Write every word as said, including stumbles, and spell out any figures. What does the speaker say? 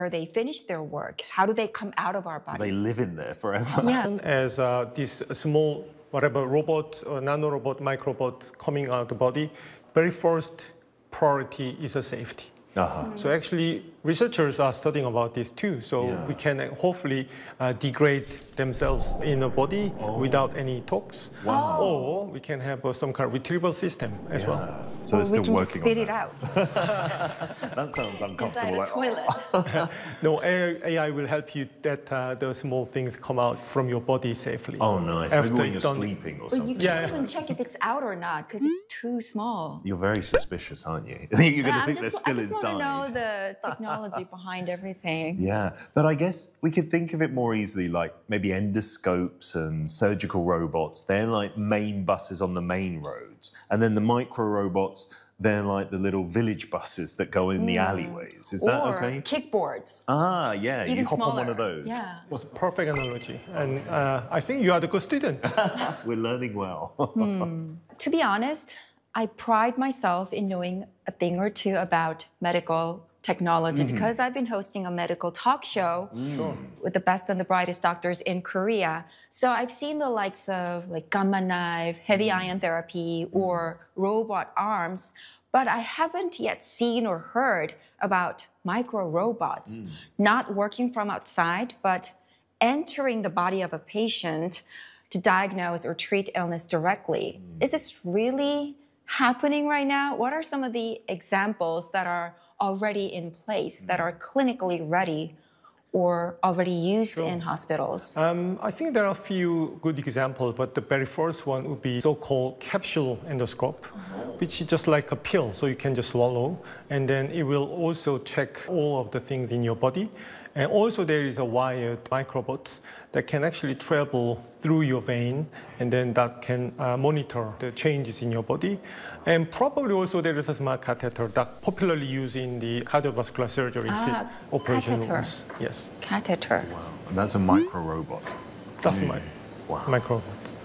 they finish their work? How do they come out of our Do body? they live in there forever? Yeah. As uh, this small, whatever robot or nanorobot, microbot coming out of the body, very first priority is a safety. Uh-huh. So actually, researchers are studying about this too. So Yeah. we can hopefully uh, degrade themselves in the body Oh. without any tox. Wow. Or we can have uh, some kind of retrieval system as well. So Or they're we still can just working spit on it that. out That sounds uncomfortable. inside a like, toilet. No, A I will help you that uh, the small things come out from your body safely. Oh, nice. After Maybe when you're it's done. sleeping or But you something. can't Yeah. even check if it's out or not because it's too small. You're very suspicious, aren't you? You're going to I'm think just, they're still I just inside. want to know the technology behind everything. Yeah, but I guess we could think of it more easily like maybe endoscopes and surgical robots. They're like main buses on the main roads. And then the micro robots, they're like the little village buses that go in the alleyways. Is that Or okay? kickboards. Ah, yeah, Even you hop smaller. on one of those. Yeah. It's a perfect analogy. And uh, I think you are the good student. We're learning well. To be honest, I pride myself in knowing a thing or two about medical technology because I've been hosting a medical talk show Sure. with the best and the brightest doctors in Korea. So I've seen the likes of like gamma knife, heavy ion therapy, or robot arms, but I haven't yet seen or heard about micro robots, not working from outside, but entering the body of a patient to diagnose or treat illness directly. Is this really happening right now? What are some of the examples that are already in place, that are clinically ready or already used in hospitals? Um, I think there are a few good examples, but the very first one would be so-called capsule endoscope, which is just like a pill, so you can just swallow, and then it will also check all of the things in your body. And also there is a wired microbot that can actually travel through your vein, and then that can uh, monitor the changes in your body. And probably also there is a smart catheter that popularly used in the cardiovascular surgery Ah, operation catheter. rooms. Yes, Catheter. And that's a micro robot. that's my Wow. microbot.